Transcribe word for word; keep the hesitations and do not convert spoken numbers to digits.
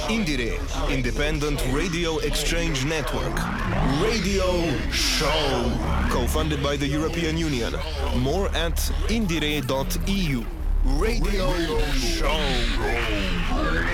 Indire, Independent Radio Exchange Network. Radio Show. Co-funded by the European Union. More at indire dot e u. Radio Show.